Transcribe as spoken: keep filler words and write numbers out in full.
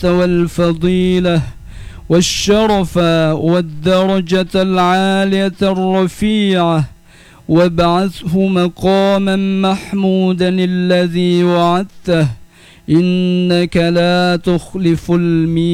والفضيلة والشرف والدرجة العالية الرفيعة، وابعثه مقاما محمودا الذي وعدته، إنك لا تخلف الميعاد.